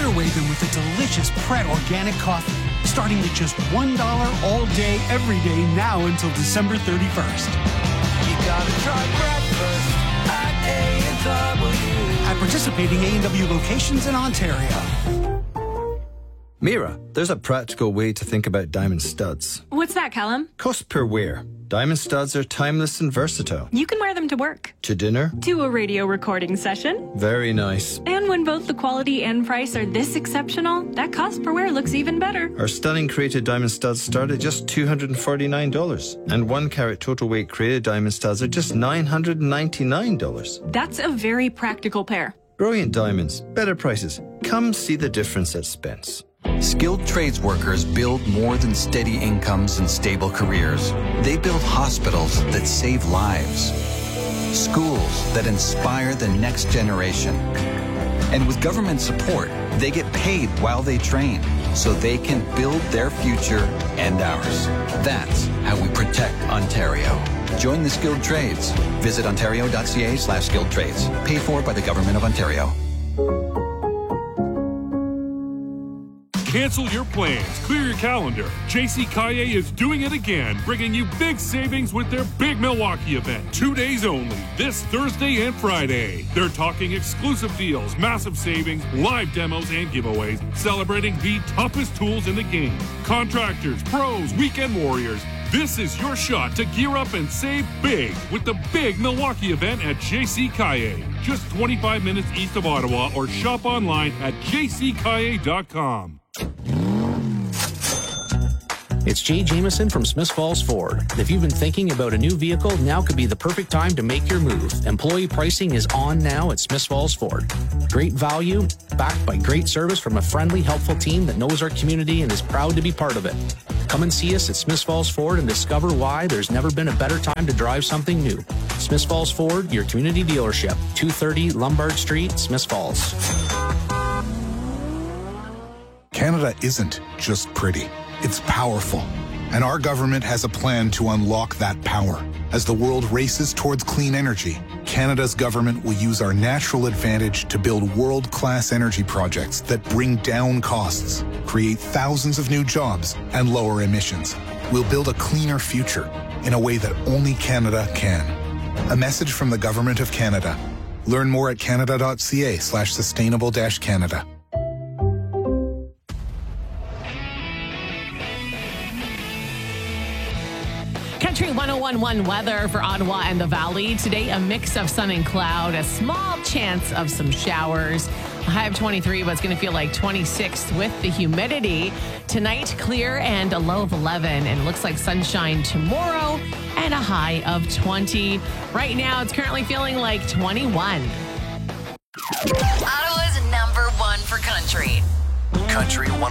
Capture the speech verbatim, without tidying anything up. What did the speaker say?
better way than with a delicious Pret organic coffee, starting at just one dollar all day, every day, now until December thirty-first. You gotta try breakfast at A and W. At participating A and W locations in Ontario. Mira, there's a practical way to think about diamond studs. What's that, Callum? Cost per wear. Diamond studs are timeless and versatile. You can wear them to work. To dinner. To a radio recording session. Very nice. And when both the quality and price are this exceptional, that cost per wear looks even better. Our stunning created diamond studs start at just two hundred forty-nine dollars. And one carat total weight created diamond studs are just nine hundred ninety-nine dollars. That's a very practical pair. Brilliant diamonds, better prices. Come see the difference at Spence. Skilled trades workers build more than steady incomes and stable careers. They build hospitals that save lives, schools that inspire the next generation. And with government support, they get paid while they train, so they can build their future and ours. That's how we protect Ontario. Join the skilled trades. Visit ontario.ca slash skilled trades. Paid for by the Government of Ontario. Cancel your plans. Clear your calendar. J C Kaye is doing it again, bringing you big savings with their Big Milwaukee event. Two days only, this Thursday and Friday. They're talking exclusive deals, massive savings, live demos, and giveaways, celebrating the toughest tools in the game. Contractors, pros, weekend warriors. This is your shot to gear up and save big with the Big Milwaukee event at J C Kaye. Just twenty-five minutes east of Ottawa, or shop online at j c kaye dot com. It's Jay Jameson from Smiths Falls Ford. If you've been thinking about a new vehicle, now could be the perfect time to make your move. Employee pricing is on now at Smiths Falls Ford. Great value, backed by great service from a friendly, helpful team that knows our community and is proud to be part of it. Come and see us at Smiths Falls Ford and discover why there's never been a better time to drive something new. Smiths Falls Ford, your community dealership. two thirty Lombard Street, Smiths Falls. Canada isn't just pretty. It's powerful. And our government has a plan to unlock that power. As the world races towards clean energy, Canada's government will use our natural advantage to build world-class energy projects that bring down costs, create thousands of new jobs, and lower emissions. We'll build a cleaner future in a way that only Canada can. A message from the Government of Canada. Learn more at canada.ca slash sustainable dash Canada. Country one oh one point one weather for Ottawa and the Valley. Today, a mix of sun and cloud, a small chance of some showers. A high of twenty-three, but it's going to feel like twenty-six with the humidity. Tonight, clear and a low of eleven. And it looks like sunshine tomorrow and a high of twenty. Right now, it's currently feeling like twenty-one. Ottawa's number one for country. Country one